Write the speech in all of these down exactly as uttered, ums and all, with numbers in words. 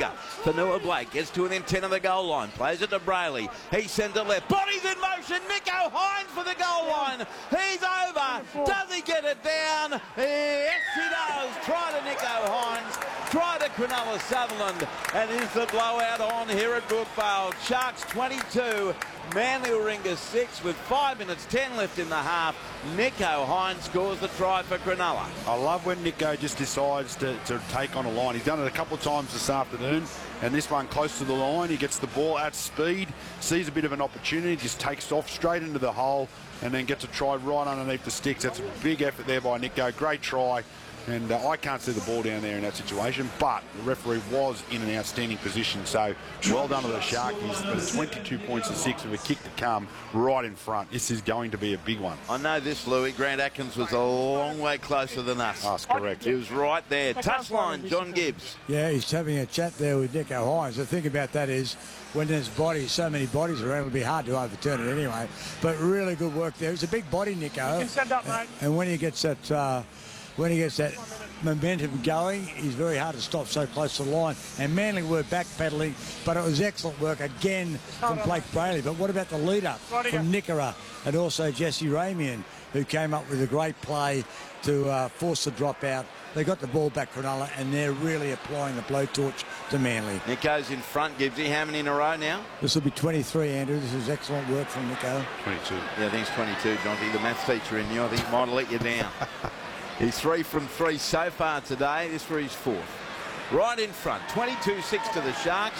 Nicker. Fanua Blake gets to within ten of the goal line. Plays it to Brayley. He sends it left. Bodies in motion. Nico Hines for the goal line. He's over. Does he get it down? Yes, he does. Try to Nico Hines. Try to Cronulla Sutherland. And is the blowout on here at Brookvale. Sharks twenty-two. Manly Warringah six with five minutes ten left in the half. Nico Hines scores the try for Cronulla. I love when Nico just decides to, to take on a line. He's done it a couple of times this afternoon, and this one close to the line. He gets the ball at speed, sees a bit of an opportunity, just takes off straight into the hole, and then gets a try right underneath the sticks. That's a big effort there by Nico. Great try. And uh, I can't see the ball down there in that situation, but the referee was in an outstanding position. So well done to the Sharkies. But twenty-two points to six with a kick to come right in front. This is going to be a big one. I know this, Louis. Grant Atkins was a long way closer than us. That's correct. He was right there. Touchline, John Gibbs. Yeah, he's having a chat there with Nico Hines. The thing about that is when there's bodies, so many bodies around, it'll be hard to overturn it anyway. But really good work there. He's a big body, Nico. You can send up, mate. And when he gets that... Uh, When he gets that momentum going, he's very hard to stop so close to the line. And Manly were backpedaling, but it was excellent work again from Blake Brayley. But what about the lead-up from Nickera and also Jesse Ramian, who came up with a great play to uh, force the drop out. They got the ball back, Cronulla, and they're really applying the blowtorch to Manly. Nico's in front, Gibbsy. How many in a row now? This will be twenty-three, Andrew. This is excellent work from Nico. twenty-two. Yeah, I think it's twenty-two, Jonty. The maths teacher in you, I think, might have let you down. He's three from three so far today. This for his fourth. Right in front, twenty-two six to the Sharks.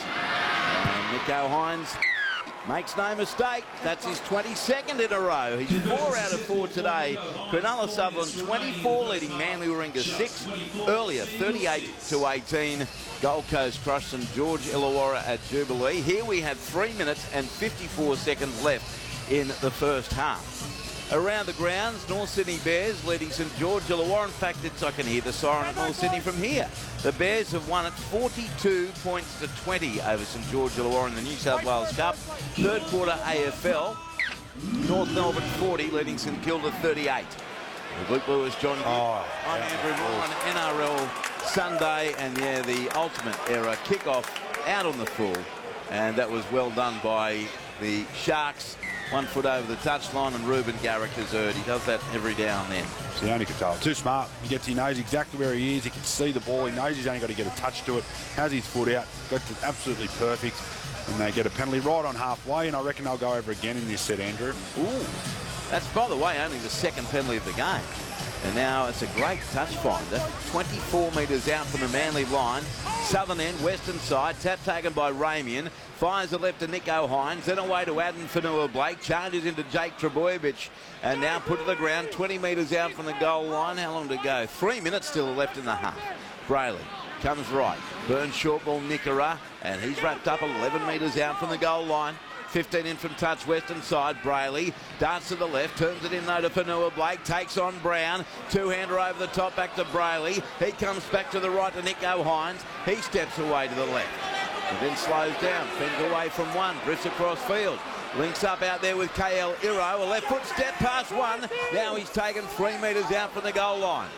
And Nico Hines makes no mistake. That's his twenty-second in a row. He's four out of four today. Cronulla Sutherland twenty-four, leading Manly Warringah six. Earlier, thirty-eight to eighteen. Gold Coast crushed St George Illawarra at Jubilee. Here we have three minutes and fifty-four seconds left in the first half. Around the grounds, North Sydney Bears leading St George Illawarra. In fact, it's, I can hear the siren at North Sydney from here. The Bears have won it forty-two points to twenty over St George Illawarra in the New South Wales Cup. Third quarter A F L, North Melbourne forty, leading St Kilda thirty-eight. With Luke Lewis, John oh, I'm Andrew Moore on N R L Sunday, and yeah, the ultimate era kickoff out on the full, and that was well done by the Sharks. One foot over the touchline, and Ruben Garrick has heard. He does that every now and then. Sione Katoa, too smart. He gets, he knows exactly where he is. He can see the ball. He knows he's only got to get a touch to it. Has his foot out. Got it absolutely perfect. And they get a penalty right on halfway, and I reckon they'll go over again in this set, Andrew. Ooh. That's, by the way, only the second penalty of the game. And now it's a great touch find. That's twenty-four metres out from the Manly line. Southern end, western side. Tap taken by Ramian. Fires the left to Nico Hines. Then away to Adam Fanua Blake. Charges into Jake Trebojevic. And now put to the ground. twenty metres out from the goal line. How long to go? Three minutes still left in the half. Brayley comes right. Burns short ball Nickera. And he's wrapped up eleven metres out from the goal line. fifteen in from touch, western side. Brayley darts to the left, turns it in though to Fanua Blake, takes on Brown, two-hander over the top, back to Brayley. He comes back to the right to Nico Hines. He steps away to the left and then slows down, fends away from one, drifts across field, links up out there with K L Iro, a left foot step past one. Now he's taken three metres out from the goal line.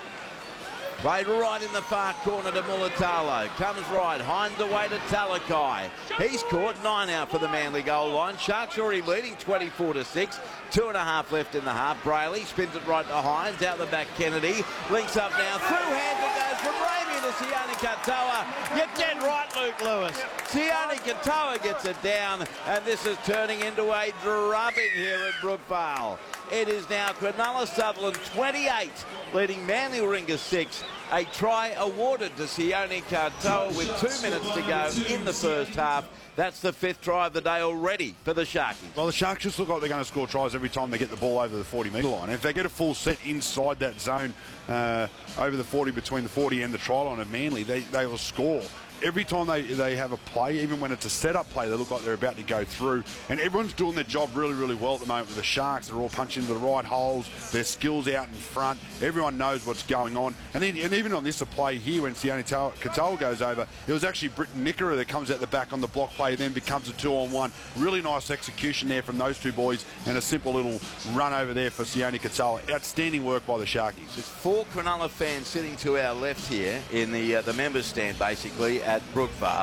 Played right in the far corner to Mulatalo. Comes right. Hines away to Talakai. He's caught. Nine out for the Manly goal line. Sharks already leading twenty-four to six. Two and a half left in the half. Brayley spins it right to Hines. Out the back Kennedy. Links up now. Through hands it goes from Ramian to Sione Katoa. You're dead right, Luke Lewis. Sione Katoa gets it down. And this is turning into a drubbing here at Brookvale. It is now Cronulla Sutherland twenty-eight, leading Manly Warringah six. A try awarded to Sione Katoa with two minutes to go in the first half. That's the fifth try of the day already for the Sharkies. Well, the Sharks just look like they're going to score tries every time they get the ball over the forty metre line. If they get a full set inside that zone, uh, over the forty, between the forty and the try line of Manly, they, they will score. Every time they, they have a play, even when it's a set-up play, they look like they're about to go through. And everyone's doing their job really, really well at the moment with the Sharks. They're all punching into the right holes. Their skills out in front. Everyone knows what's going on. And then, and even on this a play here, when Sione Katoa goes over, it was actually Britton Nickera that comes out the back on the block play, then becomes a two-on-one. Really nice execution there from those two boys, and a simple little run over there for Sione Katoa. Outstanding work by the Sharkies. There's four Cronulla fans sitting to our left here in the uh, the members stand, basically, at Brookvale.